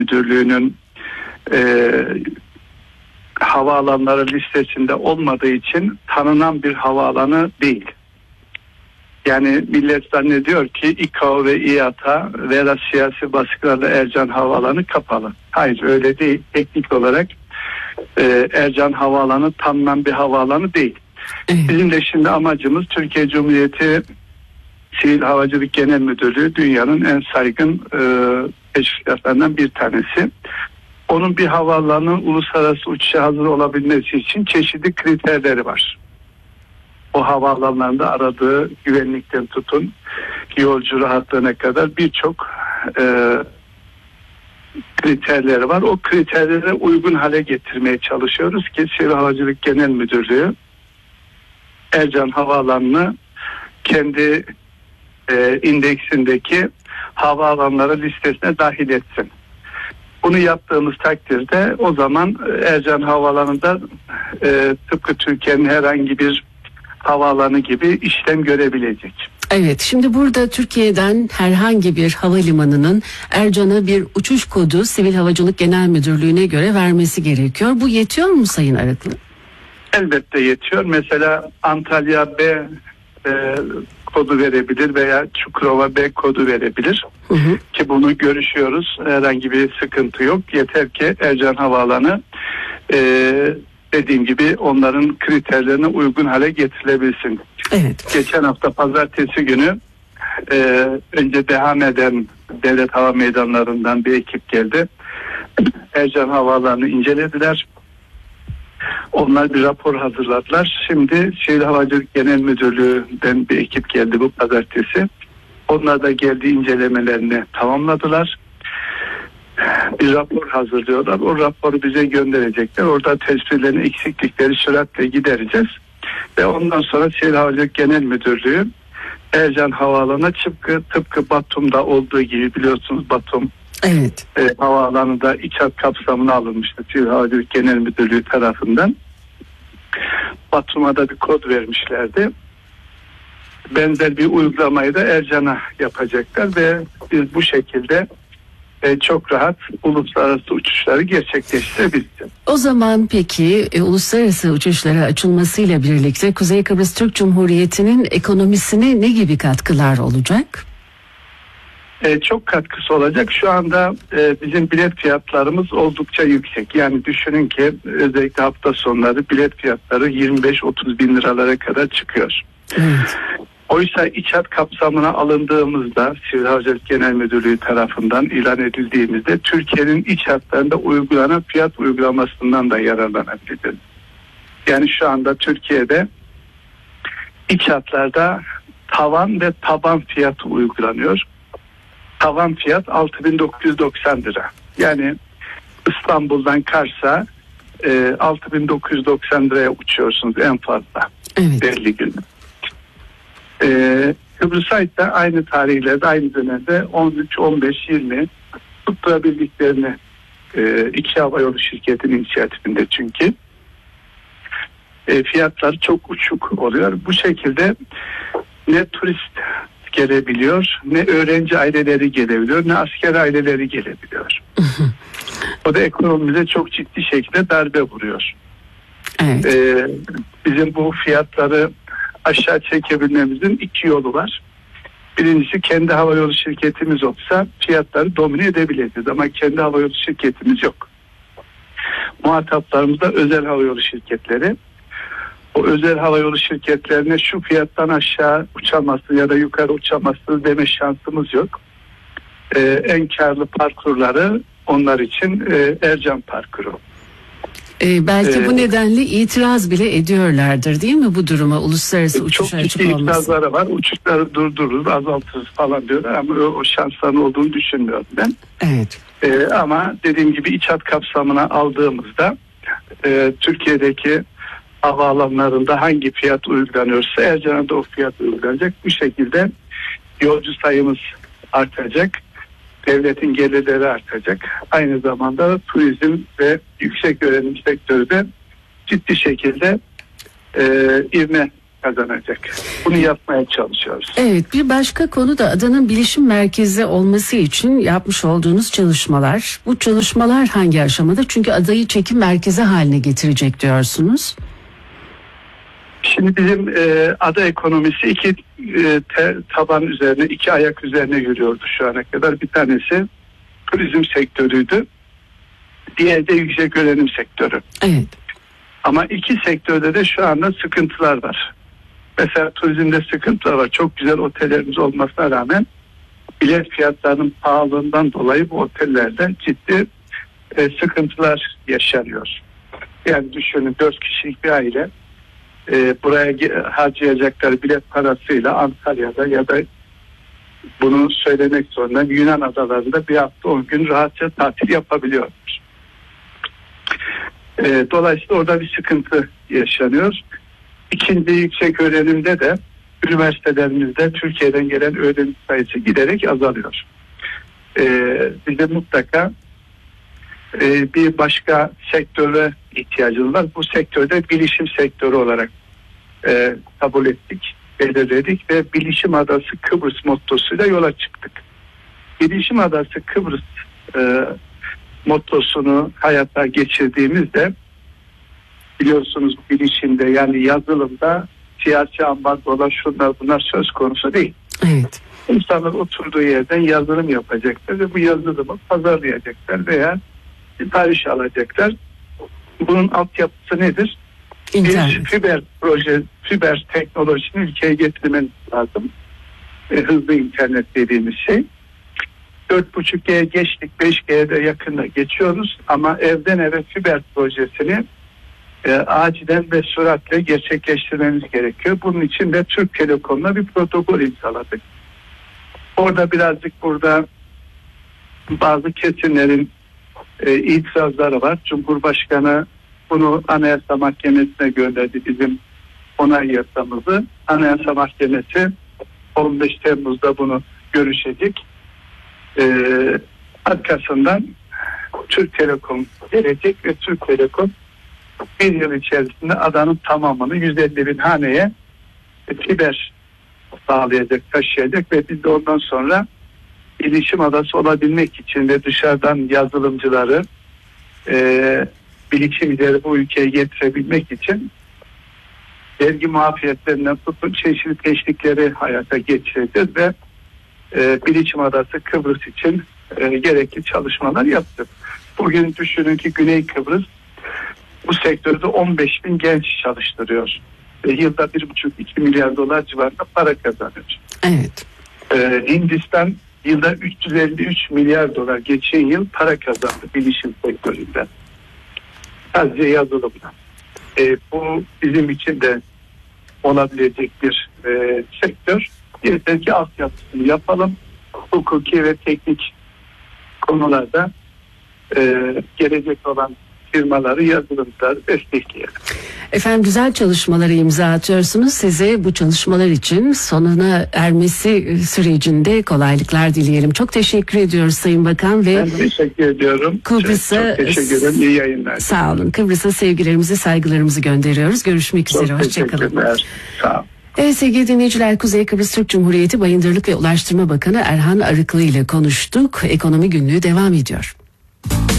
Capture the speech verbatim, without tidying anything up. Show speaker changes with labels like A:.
A: Müdürlüğü'nün e, havaalanları listesinde olmadığı için tanınan bir havaalanı değil. Yani millet zannediyor ki İKAO ve İATA veya siyasi baskılarla Ercan Havaalanı kapalı. Hayır, öyle değil. Teknik olarak e, Ercan Havaalanı tanınan bir havaalanı değil. Bizim de şimdi amacımız Türkiye Cumhuriyeti Sivil Havacılık Genel Müdürlüğü dünyanın en saygın e, teşkilatlarından bir tanesi. Onun bir havaalanının uluslararası uçuşa hazır olabilmesi için çeşitli kriterleri var. O havaalanlarında aradığı güvenlikten tutun yolcu rahatlığına kadar birçok e, kriterleri var. O kriterlere uygun hale getirmeye çalışıyoruz ki Sivil Havacılık Genel Müdürlüğü Ercan Havaalanı'nı kendi e, indeksindeki havaalanları listesine dahil etsin. Bunu yaptığımız takdirde o zaman Ercan Havaalanı'nda e, tıpkı Türkiye'nin herhangi bir havaalanı gibi işlem görebilecek.
B: Evet, şimdi burada Türkiye'den herhangi bir havalimanının Ercan'a bir uçuş kodu Sivil Havacılık Genel Müdürlüğü'ne göre vermesi gerekiyor. Bu yetiyor mu Sayın Arıklı?
A: Elbette yetiyor. Mesela Antalya B e, kodu verebilir veya Çukurova B kodu verebilir. Hı hı. Ki bunu görüşüyoruz. Herhangi bir sıkıntı yok. Yeter ki Ercan Havaalanı e, dediğim gibi onların kriterlerine uygun hale getirilebilsin.
B: Evet.
A: Geçen hafta pazartesi günü e, önce Dehame'den, Devlet Hava Meydanlarından bir ekip geldi. Ercan Havaalanı'nı incelediler. Onlar bir rapor hazırladılar. Şimdi Sivil Havacılık Genel Müdürlüğü'nden bir ekip geldi bu pazartesi. Onlar da geldi, incelemelerini tamamladılar. Bir rapor hazırlıyorlar. O raporu bize gönderecekler. Orada tespitlerin eksiklikleri süratle gidereceğiz. Ve ondan sonra Sivil Havacılık Genel Müdürlüğü Ercan Havaalanı'na tıpkı, tıpkı Batum'da olduğu gibi, biliyorsunuz Batum
B: evet.
A: e, havaalanı iç hat kapsamına alınmıştı Sivil Havacılık Genel Müdürlüğü tarafından. Batum'a da bir kod vermişlerdi. Benzer bir uygulamayı da Ercan'a yapacaklar ve biz bu şekilde e, çok rahat uluslararası uçuşları gerçekleştirebiliriz.
B: O zaman peki e, uluslararası uçuşlara açılmasıyla birlikte Kuzey Kıbrıs Türk Cumhuriyeti'nin ekonomisine ne gibi katkılar olacak?
A: E, çok katkısı olacak. Şu anda e, bizim bilet fiyatlarımız oldukça yüksek. Yani düşünün ki özellikle hafta sonları bilet fiyatları yirmi beş otuz bin liralara kadar çıkıyor.
B: Evet.
A: Oysa iç hat kapsamına alındığımızda Sivil Havacılık Genel Müdürlüğü tarafından ilan edildiğimizde Türkiye'nin iç hatlarında uygulanan fiyat uygulamasından da yararlanabiliriz. Yani şu anda Türkiye'de iç hatlarda tavan ve taban fiyatı uygulanıyor. Tavan fiyat altı bin dokuz yüz doksan lira. Yani İstanbul'dan Kars'a e, altı bin dokuz yüz doksan liraya uçuyorsunuz en fazla.
B: Evet.
A: Belli gün. Ee, Kıbrıs'a da aynı tarihlerde, aynı dönemde on üç on beş yirmi tutturabildiklerini e, iki havayolu şirketinin inisiyatifinde, çünkü e, fiyatlar çok uçuk oluyor. Bu şekilde ne turist gelebiliyor, ne öğrenci aileleri gelebiliyor, ne asker aileleri gelebiliyor. O da ekonomimize çok ciddi şekilde darbe vuruyor.
B: Evet.
A: Ee, bizim bu fiyatları aşağı çekebilmemizin iki yolu var. Birincisi, kendi havayolu şirketimiz olsa fiyatları domine edebiliriz ama kendi havayolu şirketimiz yok. Muhataplarımız da özel havayolu şirketleri. O özel havayolu şirketlerine şu fiyattan aşağı uçamazsın ya da yukarı uçamazsın deme şansımız yok. Ee, en karlı parkurları onlar için e, Ercan parkuru.
B: Ee, belki
A: ee,
B: bu nedenle itiraz bile ediyorlardır değil mi bu duruma, uluslararası uçuş açık
A: çok ciddi
B: olması?
A: itirazları var. Uçuşları durdururuz, azaltırız falan diyorlar ama o, o şansların olduğunu düşünmüyorum ben.
B: Evet.
A: Ee, ama dediğim gibi iç hat kapsamına aldığımızda e, Türkiye'deki havaalanlarında hangi fiyat uygulanıyorsa Ercan'a da o fiyat uygulanacak. Bu şekilde yolcu sayımız artacak. Devletin gelirleri artacak. Aynı zamanda turizm ve yüksek öğrenim sektörü de ciddi şekilde e, ivme kazanacak. Bunu yapmaya çalışıyoruz.
B: Evet, bir başka konu da adanın bilişim merkezi olması için yapmış olduğunuz çalışmalar. Bu çalışmalar hangi aşamada? Çünkü adayı çekim merkezi haline getirecek diyorsunuz.
A: Şimdi bizim e, ada ekonomisi iki e, te, taban üzerine, iki ayak üzerine yürüyordu şu ana kadar. Bir tanesi turizm sektörüydü. Diğeri de yüksek öğrenim sektörü.
B: Evet.
A: Ama iki sektörde de şu anda sıkıntılar var. Mesela turizmde sıkıntılar var. Çok güzel otellerimiz olmasına rağmen bilet fiyatlarının pahalılığından dolayı bu otellerde ciddi e, sıkıntılar yaşanıyor. Yani düşünün, dört kişilik bir aile e, buraya harcayacakları bilet parasıyla Antalya'da ya da bunu söylemek zorunda Yunan adalarında bir hafta on gün rahatça tatil yapabiliyorlar. E, dolayısıyla orada bir sıkıntı yaşanıyor. İkinci yüksek öğrenimde de üniversitelerimizde Türkiye'den gelen öğrenci sayısı giderek azalıyor. E, bize mutlaka e, bir başka sektöre ihtiyacımız var. Bu sektörde bilişim sektörü olarak e, kabul ettik, belirledik ve Bilişim Adası Kıbrıs mottosuyla yola çıktık. Bilişim Adası Kıbrıs e, mottosunu hayata geçirdiğimizde, biliyorsunuz bilişimde, yani yazılımda siyasi ambargolar, şunlar bunlar söz konusu değil.
B: Evet.
A: İnsanlar oturduğu yerden yazılım yapacaklar ve bu yazılımı pazarlayacaklar veya sipariş alacaklar. Bunun altyapısı nedir?
B: İnternet.
A: Bir fiber proje, fiber teknolojisini ülkeye getirmemiz lazım. E, hızlı internet dediğimiz şey. dört buçuk G geçtik, beş G'ye de yakında geçiyoruz ama evden eve fiber projesini e, acilen ve süratle gerçekleştirmemiz gerekiyor. Bunun için de Türk Telekom'la bir protokol imzaladık. Orada birazcık burada bazı kesimlerin e, itirazları var. Cumhurbaşkanı bunu Anayasa Mahkemesi'ne gönderdi, bizim onay yasamızı. Anayasa Mahkemesi on beş Temmuz'da bunu görüşecek. Ee, arkasından Türk Telekom gelecek ve Türk Telekom bir yıl içerisinde adanın tamamını yüz elli bin haneye fiber sağlayacak, taşıyacak ve biz de ondan sonra bilişim adası olabilmek için ve dışarıdan yazılımcıları e, bilişimcileri bu ülkeye getirebilmek için vergi muafiyetlerinden tutun çeşitli teşvikleri hayata geçireceğiz ve e, Bilişim Adası Kıbrıs için e, gerekli çalışmalar yaptık. Bugün düşünün ki Güney Kıbrıs bu sektörde on beş bin genç çalıştırıyor. Ve yılda bir buçuk iki milyar dolar civarında para kazanıyor.
B: Evet.
A: E, Hindistan yılda üç yüz elli üç milyar dolar geçen yıl para kazandı bilişim sektöründen. Sadece yazılımdan. E, bu bizim için de olabilecek bir e, sektör. Yeter ki altyapısını yapalım. Hukuki ve teknik konularda e, gelecek olan firmaları, yazılımları destekleyelim.
B: Efendim, güzel çalışmalara imza atıyorsunuz. Size bu çalışmalar için sonuna ermesi sürecinde kolaylıklar dileyelim. Çok teşekkür ediyoruz Sayın Bakan ve
A: ben teşekkür ediyorum.
B: Kıbrıs'a
A: çok teşekkür ederim. İyi yayınlar.
B: Sağ olun. Kıbrıs'a sevgilerimizi, saygılarımızı gönderiyoruz. Görüşmek
A: çok
B: üzere. Hoşçakalın.
A: Sağ olun.
B: Evet sevgili dinleyiciler, Kuzey Kıbrıs Türk Cumhuriyeti Bayındırlık ve Ulaştırma Bakanı Erhan Arıklı ile konuştuk. Ekonomi Günlüğü devam ediyor.